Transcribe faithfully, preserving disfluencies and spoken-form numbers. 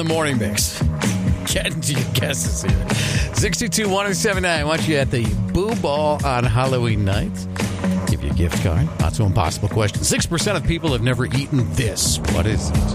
the morning mix. Getting to your guesses here. six two two, one oh seven nine. Want you at the Boo Ball on Halloween night. Give you a gift card. Not so impossible question. six percent of people have never eaten this. What is it?